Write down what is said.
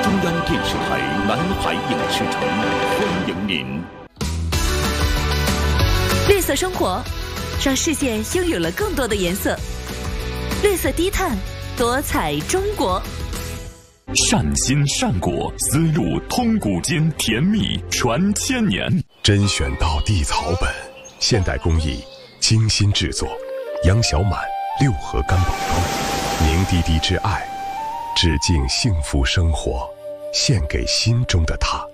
中央电视台南海影视城欢迎您。 绿色生活，让世界拥有了更多的颜色。绿色低碳，多彩中国。 善心善果，丝路通古今，甜蜜传千年。 甄选到地草本，现代工艺，精心制作。杨小满六合干宝汤，凝滴滴之爱，致敬幸福生活，献给心中的他。